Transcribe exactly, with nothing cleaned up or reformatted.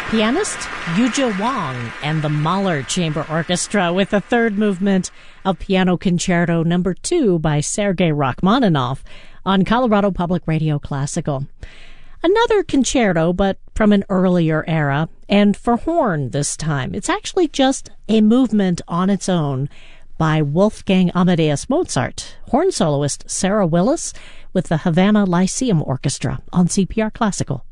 Pianist Yuja Wang and the Mahler Chamber Orchestra with the third movement of Piano Concerto Number Two by Sergei Rachmaninoff on Colorado Public Radio Classical. Another concerto, but from an earlier era, and for horn this time. It's actually just a movement on its own by Wolfgang Amadeus Mozart, horn soloist Sarah Willis with the Havana Lyceum Orchestra on C P R Classical.